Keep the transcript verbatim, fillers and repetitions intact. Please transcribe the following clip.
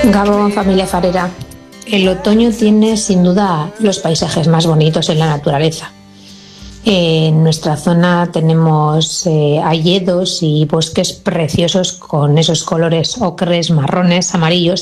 Gabón, familia farera. El otoño tiene sin duda los paisajes más bonitos en la naturaleza. En nuestra zona tenemos eh, hayedos y bosques preciosos con esos colores ocres, marrones, amarillos